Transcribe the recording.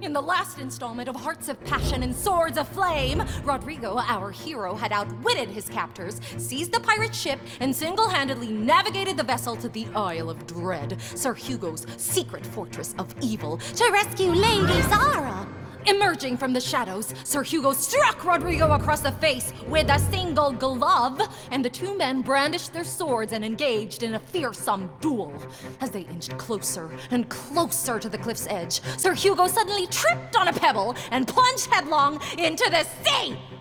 In the last installment of Hearts of Passion and Swords of Flame, Rodrigo, our hero, had outwitted his captors, seized the pirate ship, and single-handedly navigated the vessel to the Isle of Dread, Sir Hugo's secret fortress of evil, to rescue Lady Zara. Emerging from the shadows, Sir Hugo struck Rodrigo across the face with a single glove, and the two men brandished their swords and engaged in a fearsome duel. As they inched closer and closer to the cliff's edge, Sir Hugo suddenly tripped on a pebble and plunged headlong into the sea!